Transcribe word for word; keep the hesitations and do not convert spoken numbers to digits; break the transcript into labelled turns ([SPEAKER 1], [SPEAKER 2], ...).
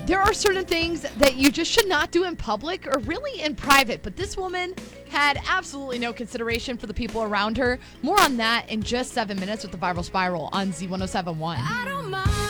[SPEAKER 1] there are certain things that you just should not do in public or really in private. But this woman had absolutely no consideration for the people around her. More on that in just seven minutes with the Viral Spiral on Z one oh seven point one.